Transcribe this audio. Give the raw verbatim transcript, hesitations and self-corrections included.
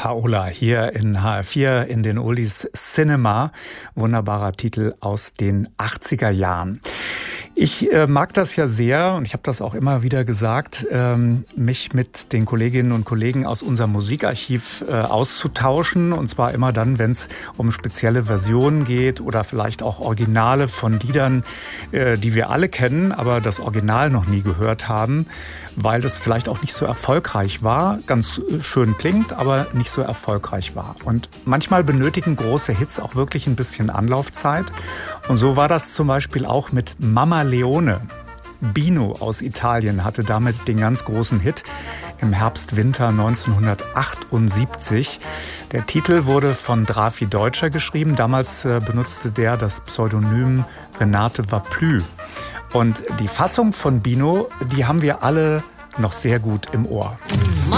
Paola hier in H R vier in den Oldies Cinema. Wunderbarer Titel aus den achtziger Jahren. Ich äh, mag das ja sehr und ich habe das auch immer wieder gesagt, ähm, mich mit den Kolleginnen und Kollegen aus unserem Musikarchiv äh, auszutauschen. Und zwar immer dann, wenn es um spezielle Versionen geht oder vielleicht auch Originale von Liedern, äh, die wir alle kennen, aber das Original noch nie gehört haben, weil das vielleicht auch nicht so erfolgreich war. Ganz schön klingt, aber nicht so erfolgreich war. Und manchmal benötigen große Hits auch wirklich ein bisschen Anlaufzeit. Und so war das zum Beispiel auch mit Mama Leone. Bino aus Italien hatte damit den ganz großen Hit im Herbst-Winter neunzehnhundertachtundsiebzig. Der Titel wurde von Drafi Deutscher geschrieben. Damals äh, benutzte der das Pseudonym Renate Vaplü. Und die Fassung von Bino, die haben wir alle noch sehr gut im Ohr.